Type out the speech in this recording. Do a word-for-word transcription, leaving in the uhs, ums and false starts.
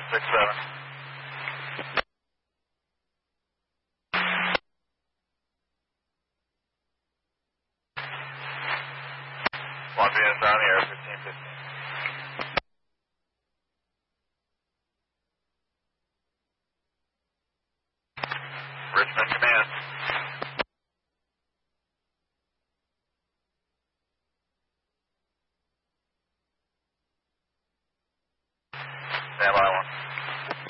six seven. One units on the air, fifteen fifteen. Richmond command. Stand by one.